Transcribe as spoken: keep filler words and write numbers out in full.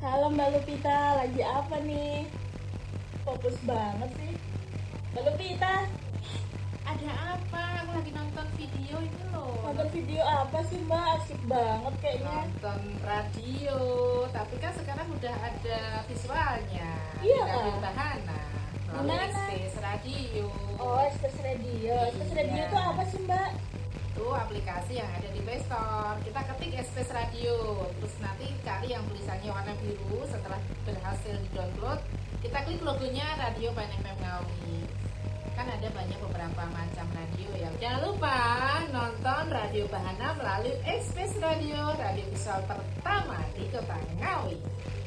Halo Mbak Lupita, lagi apa nih? Fokus banget sih. Mbak Lupita, Ada apa? Aku lagi nonton video itu loh. nonton video apa sih Mbak? Asik banget kayaknya. Nonton radio, tapi kan sekarang udah ada visualnya Iya, di Radio Kak. Bahana melalui Gimana? Express Radio. Oh, Express Radio. Express Radio Iya. itu apa sih Mbak? Itu aplikasi yang ada di Play Store. Kita ketik Express Radio, terus nanti cari yang tulisannya warna biru. Setelah berhasil di download, kita klik logonya Radio Bahana F M Ngawi. Kan ada banyak beberapa macam radio ya. Jangan lupa nonton Radio Bahana melalui Express Radio, radio visual pertama di Kota Ngawi.